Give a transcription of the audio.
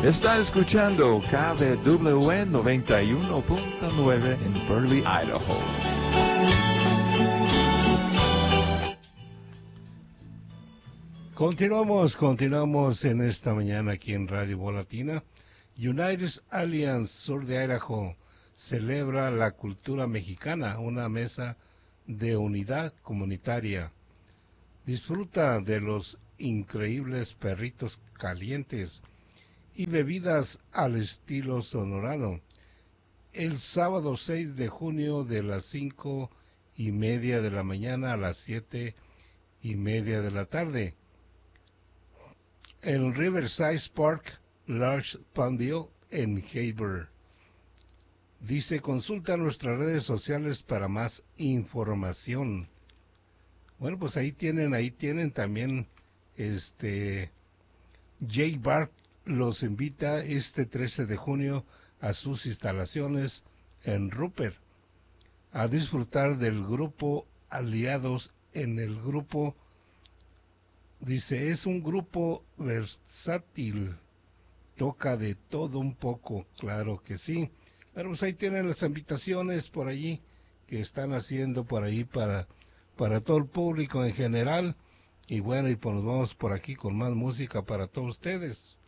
Está escuchando KBWN 91.9 en Burley, Idaho. Continuamos en esta mañana aquí en Radio Voz Latina. United Alliance Sur de Idaho celebra la cultura mexicana, una mesa de unidad comunitaria. Disfruta de los increíbles perritos calientes y bebidas al estilo sonorano. El sábado 6 de junio de las 5:30 de la mañana a las 7:30 de la tarde. En Riverside Park, Large Palmville, en Heber. Dice, consulta nuestras redes sociales para más información. Bueno, pues ahí tienen también, Jay Bart los invita este 13 de junio a sus instalaciones en Rupert, a disfrutar del grupo Aliados. En el grupo, dice, es un grupo versátil, toca de todo un poco, claro que sí. Pero pues ahí tienen las invitaciones por allí que están haciendo por ahí para todo el público en general. Y bueno, y pues nos vamos por aquí con más música para todos ustedes.